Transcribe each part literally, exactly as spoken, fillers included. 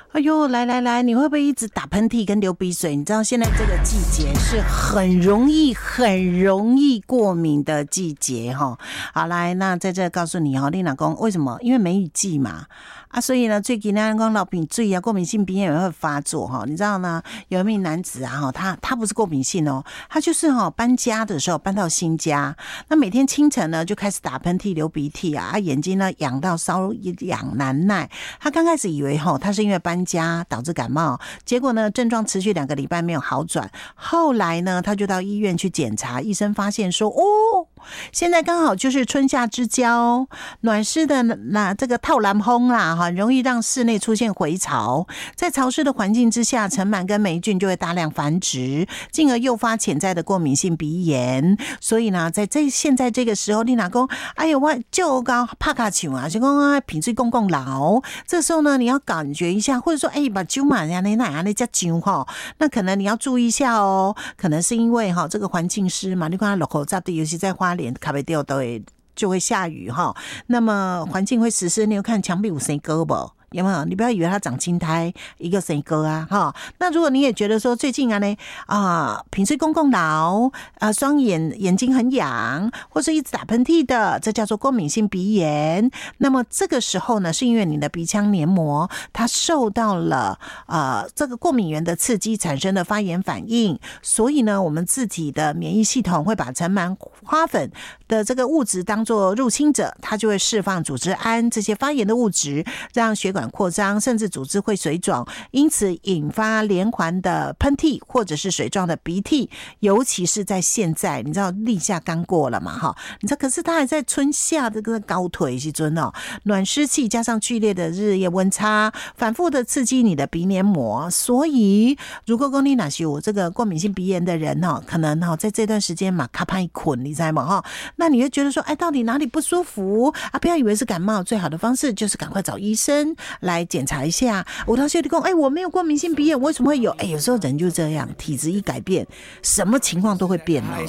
哎呦，来来来，你会不会一直打喷嚏跟流鼻水？你知道现在这个季节是很容易、很容易过敏的季节哈。好，来，那在这告诉你哈，你老公为什么？因为梅雨季嘛。啊，所以呢，最近呢，讲老鼻水啊，过敏性鼻炎也会发作哈。你知道呢，有一名男子啊，哈，他他不是过敏性哦，他就是哈搬家的时候搬到新家，那每天清晨呢就开始打喷嚏、流鼻涕啊，眼睛呢痒到瘙痒难耐。他刚开始以为哈他是因为搬家导致感冒，结果呢症状持续两个礼拜没有好转，后来呢他就到医院去检查，医生发现说哦，现在刚好就是春夏之交，暖湿的那这个套蓝风啦。很容易让室内出现回潮，在潮湿的环境之下，尘螨跟霉菌就会大量繁殖，进而诱发潜在的过敏性鼻炎。所以呢，在这现在这个时候，你哪讲，哎呦，我就搞怕卡球啊，就讲啊，品质公共老。这时候呢，你要感觉一下，或者说，哎，把酒嘛，呀，你哪样那家酒哈，那可能你要注意一下哦，可能是因为哈这个环境湿嘛，你看落口罩的，尤其在花莲、卡北调都会。就会下雨哈，那么环境会湿湿，你有看墙壁有生疙不？有没有？你不要以为它长青苔，一个生疙啊哈。那如果你也觉得说最近啊呢啊，平时公共劳啊，双眼眼睛很痒，或是一直打喷嚏的，这叫做过敏性鼻炎。那么这个时候呢，是因为你的鼻腔黏膜它受到了呃这个过敏原的刺激产生的发炎反应，所以呢，我们自己的免疫系统会把尘螨花粉的这个物质当作入侵者，它就会释放组织胺这些发炎的物质，让血管扩张，甚至组织会水肿，因此引发连环的喷嚏或者是水状的鼻涕。尤其是在现在，你知道立夏刚过了嘛哈？你知道，可是它还在春夏这个高腿时阵哦，暖湿气加上剧烈的日夜温差，反复的刺激你的鼻黏膜，所以如果说你哪是有这个过敏性鼻炎的人哦，可能哈在这段时间嘛卡拍捆，你知道吗哈？那你会觉得说，哎，到底哪里不舒服啊？不要以为是感冒，最好的方式就是赶快找医生来检查一下。我到现在讲，哎，我没有过敏性鼻炎，为什么会有？哎，有时候人就这样，体质一改变，什么情况都会变了。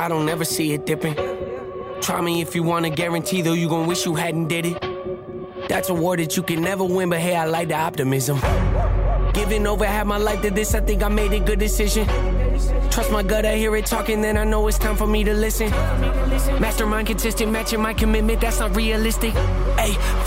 Try me if you want a guarantee, though you gon' wish you hadn't did it. That's a war that you can never win, but hey, I like the optimism. Giving over half my life to this, I think I made a good decision. Trust my gut, I hear it talking, then I know it's time for me to listen. Mastermind consistent, matching my commitment, that's not realistic. Ay,